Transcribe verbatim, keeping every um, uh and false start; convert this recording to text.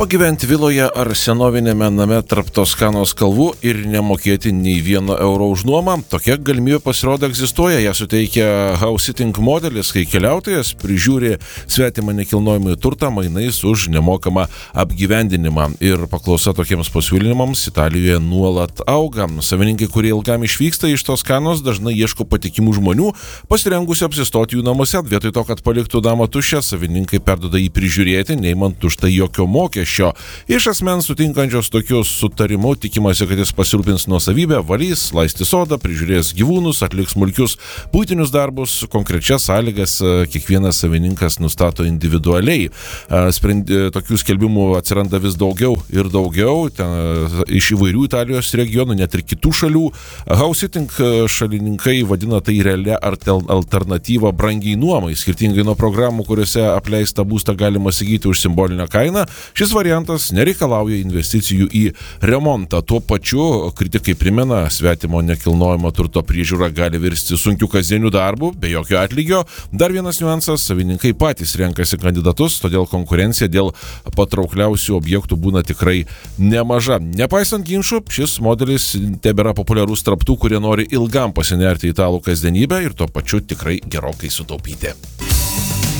Pagyventi viloje ar senovinėme name tarp Toskanos kalvų ir nemokėti nei vieno euro už nuomą. Tokia galimybė pasirodo egzistuoja. Ją suteikia house sitting modelis, kai keliautojas prižiūri svetimą nekilnojamąjį turtą mainais už nemokamą apgyvendinimą. Ir paklausa tokiems pasiūlymams Italijoje nuolat auga. Savininkai, kurie ilgam išvyksta iš Toskanos, dažnai ieško patikimų žmonių, pasirengusių apsistoti jų namuose. Vietoj to, kad paliktų namą tuščią, savininkai perduoda jį prižiūrėti, neimant už tai jokio mokesčio. Iš asmens sutinkančios tokius sutarimu tikimasi, kad jis pasirūpins nuosavybę, valys, laistys sodą, prižiūrės gyvūnus, atliks smulkius buitinius darbus, konkrečias sąlygas kiekvienas savininkas nustato individualiai. Sprendi, tokių skelbimų atsiranda vis daugiau ir daugiau, ten, iš įvairių Italijos regionų, net ir kitų šalių. House sitting šalininkai vadina tai realia alternatyva brangiai nuomai, skirtingai nuo programų, kuriuose apleistą būstą galima įsigyti už simbolinę kainą. Šis variantas nereikalauja investicijų į remontą. Tuo pačiu kritikai primena, svetimo nekilnojamo turto priežiūra gali virsti sunkiu kasdieniu darbu, be jokio atlygio. Dar vienas niuansas, savininkai patys renkasi kandidatus, todėl konkurencija dėl patraukliausių objektų būna tikrai nemaža. Nepaisant ginčų, šis modelis tebėra populiarus tarp tų, kurie nori ilgam pasinerti į italų kasdienybę ir tuo pačiu tikrai gerokai sutaupyti.